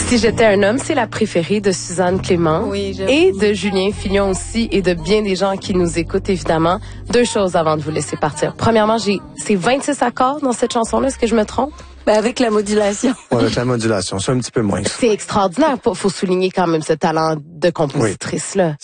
Si j'étais un homme, c'est la préférée de Suzanne Clément. Oui, et de Julien Fillon aussi et de bien des gens qui nous écoutent évidemment. Deux choses avant de vous laisser partir. Premièrement, c'est 26 accords dans cette chanson-là, est-ce que je me trompe? Ben avec la modulation. Ouais, avec la modulation, c'est un petit peu moins. C'est extraordinaire. Faut souligner quand même ce talent de compositrice-là.